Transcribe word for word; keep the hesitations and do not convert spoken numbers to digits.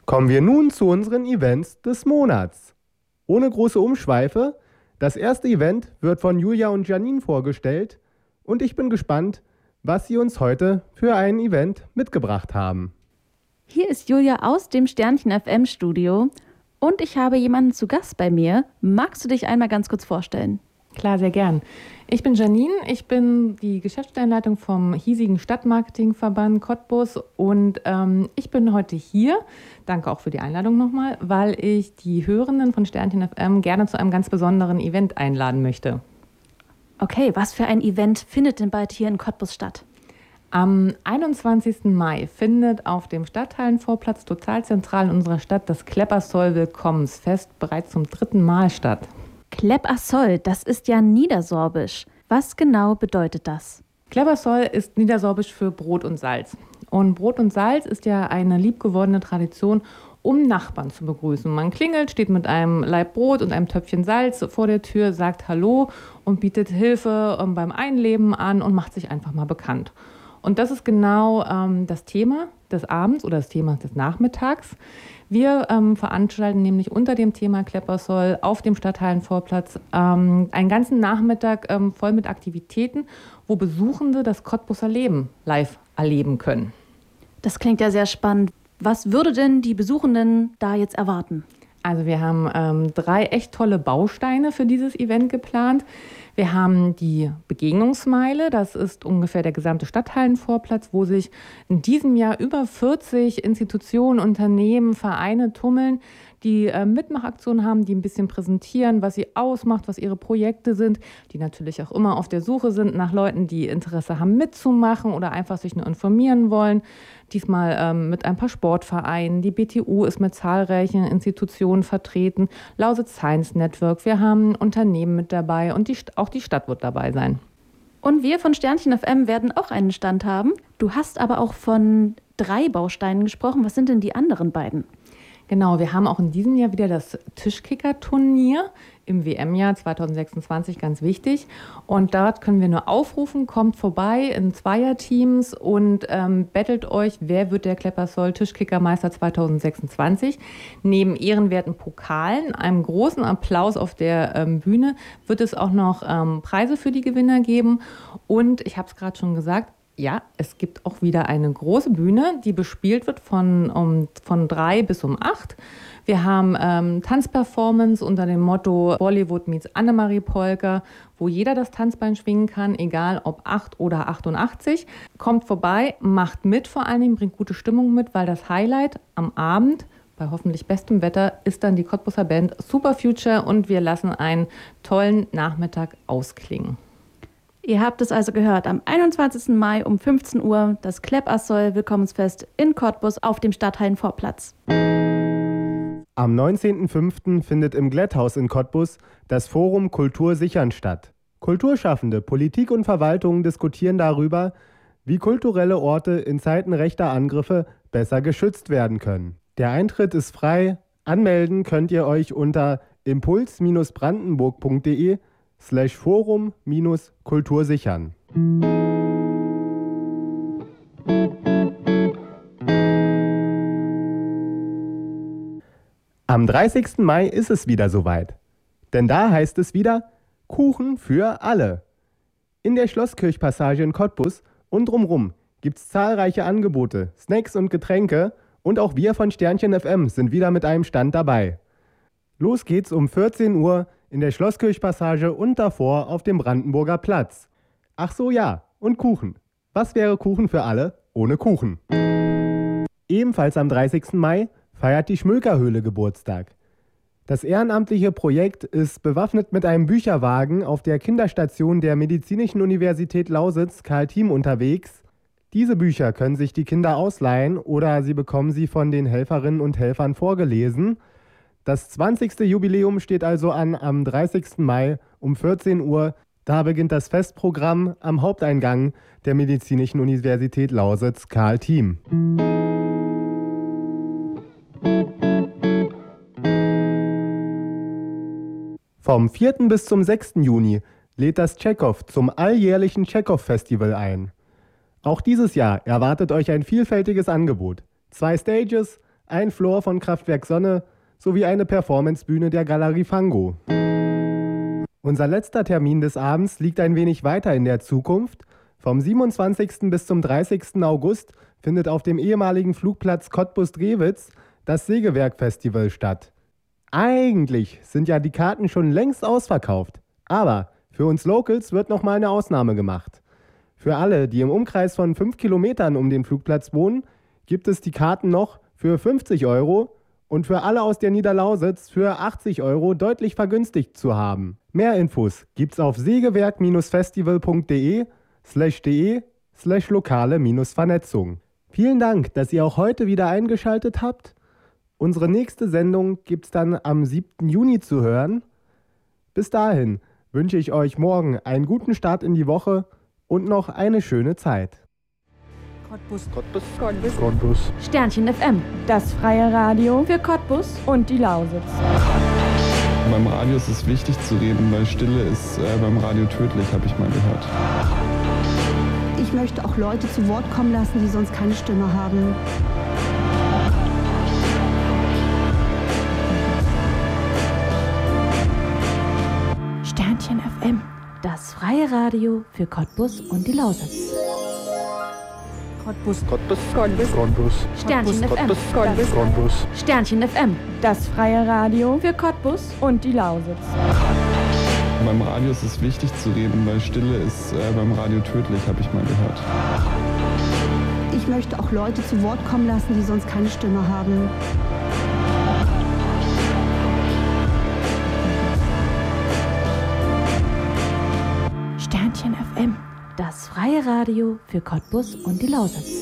Kommen wir nun zu unseren Events des Monats. Ohne große Umschweife, das erste Event wird von Julia und Janine vorgestellt und ich bin gespannt, was sie uns heute für ein Event mitgebracht haben. Hier ist Julia aus dem Sternchen F M Studio und ich habe jemanden zu Gast bei mir. Magst du dich einmal ganz kurz vorstellen? Klar, sehr gern. Ich bin Janine, ich bin die Geschäftsstellenleitung vom hiesigen Stadtmarketingverband Cottbus und ähm, ich bin heute hier, danke auch für die Einladung nochmal, weil ich die Hörenden von Sternchen F M gerne zu einem ganz besonderen Event einladen möchte. Okay, was für ein Event findet denn bald hier in Cottbus statt? Am einundzwanzigsten Mai findet auf dem Stadtteilenvorplatz total zentral in unserer Stadt das Kleppersoll-Willkommensfest bereits zum dritten Mal statt. Kleppersoll, das ist ja Niedersorbisch. Was genau bedeutet das? Kleppersoll ist Niedersorbisch für Brot und Salz. Und Brot und Salz ist ja eine liebgewordene Tradition, um Nachbarn zu begrüßen. Man klingelt, steht mit einem Laib Brot und einem Töpfchen Salz vor der Tür, sagt Hallo und bietet Hilfe beim Einleben an und macht sich einfach mal bekannt. Und das ist genau ähm, das Thema des Abends oder das Thema des Nachmittags. Wir ähm, veranstalten nämlich unter dem Thema Kleppersoll auf dem Stadtteilenvorplatz ähm, einen ganzen Nachmittag ähm, voll mit Aktivitäten, wo Besuchende das Cottbuser Leben live erleben können. Das klingt ja sehr spannend. Was würde denn die Besuchenden da jetzt erwarten? Also wir haben ähm, drei echt tolle Bausteine für dieses Event geplant. Wir haben die Begegnungsmeile, das ist ungefähr der gesamte Stadtteilenvorplatz, wo sich in diesem Jahr über vierzig Institutionen, Unternehmen, Vereine tummeln, die äh, Mitmachaktionen haben, die ein bisschen präsentieren, was sie ausmacht, was ihre Projekte sind, die natürlich auch immer auf der Suche sind nach Leuten, die Interesse haben mitzumachen oder einfach sich nur informieren wollen. Diesmal ähm, mit ein paar Sportvereinen. Die B T U ist mit zahlreichen Institutionen vertreten. Lausitz Science Network. Wir haben Unternehmen mit dabei und die, auch die Stadt wird dabei sein. Und wir von Sternchen F M werden auch einen Stand haben. Du hast aber auch von drei Bausteinen gesprochen. Was sind denn die anderen beiden? Genau, wir haben auch in diesem Jahr wieder das Tischkicker-Turnier im W M-Jahr zwanzig sechsundzwanzig, ganz wichtig. Und dort können wir nur aufrufen, kommt vorbei in Zweierteams und ähm, bettelt euch, wer wird der Kleppersoll Tischkickermeister zwanzig sechsundzwanzig. Neben ehrenwerten Pokalen, einem großen Applaus auf der ähm, Bühne, wird es auch noch ähm, Preise für die Gewinner geben. Und ich habe es gerade schon gesagt, ja, es gibt auch wieder eine große Bühne, die bespielt wird von, um, von drei bis um acht. Wir haben ähm, Tanzperformance unter dem Motto Bollywood meets Annemarie Polka, wo jeder das Tanzbein schwingen kann, egal ob acht oder achtundachtzig. Kommt vorbei, macht mit vor allen Dingen, bringt gute Stimmung mit, weil das Highlight am Abend bei hoffentlich bestem Wetter ist dann die Cottbuser Band Super Future und wir lassen einen tollen Nachmittag ausklingen. Ihr habt es also gehört, am einundzwanzigsten Mai um fünfzehn Uhr das Kleppersoll Willkommensfest in Cottbus auf dem Stadtteilenvorplatz. Am neunzehnten fünften findet im Glätthaus in Cottbus das Forum Kultur sichern statt. Kulturschaffende, Politik und Verwaltung diskutieren darüber, wie kulturelle Orte in Zeiten rechter Angriffe besser geschützt werden können. Der Eintritt ist frei. Anmelden könnt ihr euch unter impuls brandenburg punkt de slash forum minus Kultur sichern. Am dreißigsten Mai ist es wieder soweit. Denn da heißt es wieder Kuchen für alle. In der Schlosskirchpassage in Cottbus und drumrum gibt es zahlreiche Angebote, Snacks und Getränke und auch wir von Sternchen F M sind wieder mit einem Stand dabei. Los geht's um vierzehn Uhr in der Schlosskirchpassage und davor auf dem Brandenburger Platz. Ach so, ja, und Kuchen. Was wäre Kuchen für alle ohne Kuchen? Ebenfalls am dreißigsten Mai feiert die Schmökerhöhle Geburtstag. Das ehrenamtliche Projekt ist bewaffnet mit einem Bücherwagen auf der Kinderstation der Medizinischen Universität Lausitz Karl Thiem unterwegs. Diese Bücher können sich die Kinder ausleihen oder sie bekommen sie von den Helferinnen und Helfern vorgelesen. Das zwanzigste Jubiläum steht also an am dreißigsten Mai um vierzehn Uhr. Da beginnt das Festprogramm am Haupteingang der Medizinischen Universität Lausitz Karl Thiem. Vom vierten bis zum sechsten Juni lädt das Tschechow zum alljährlichen Tschechow-Festival ein. Auch dieses Jahr erwartet euch ein vielfältiges Angebot. Zwei Stages, ein Floor von Kraftwerk Sonne sowie eine Performancebühne der Galerie Fango. Unser letzter Termin des Abends liegt ein wenig weiter in der Zukunft. Vom siebenundzwanzigsten bis zum dreißigsten August findet auf dem ehemaligen Flugplatz Cottbus-Drewitz das Sägewerk-Festival statt. Eigentlich sind ja die Karten schon längst ausverkauft, aber für uns Locals wird nochmal eine Ausnahme gemacht. Für alle, die im Umkreis von fünf Kilometern um den Flugplatz wohnen, gibt es die Karten noch für fünfzig Euro und für alle aus der Niederlausitz für achtzig Euro deutlich vergünstigt zu haben. Mehr Infos gibt's auf sägewerk-festival.de slash de slash lokale-vernetzung. Vielen Dank, dass ihr auch heute wieder eingeschaltet habt. Unsere nächste Sendung gibt's dann am siebten Juni zu hören. Bis dahin wünsche ich euch morgen einen guten Start in die Woche und noch eine schöne Zeit. Cottbus. Cottbus. Cottbus. Cottbus. Sternchen F M, das freie Radio für Cottbus und die Lausitz. Beim Radio ist es wichtig zu reden, weil Stille ist äh, beim Radio tödlich, habe ich mal gehört. Ich möchte auch Leute zu Wort kommen lassen, die sonst keine Stimme haben. Sternchen F M, das freie Radio für Cottbus und die Lausitz. Cottbus. Cottbus. Cottbus. Cottbus. Sternchen F M, Cottbus. Cottbus. Sternchen F M, das freie Radio für Cottbus und die Lausitz. Beim Radio ist es wichtig zu reden, weil Stille ist äh, beim Radio tödlich, habe ich mal gehört. Ich möchte auch Leute zu Wort kommen lassen, die sonst keine Stimme haben. Sternchen F M, das freie Radio für Cottbus und die Lausitz.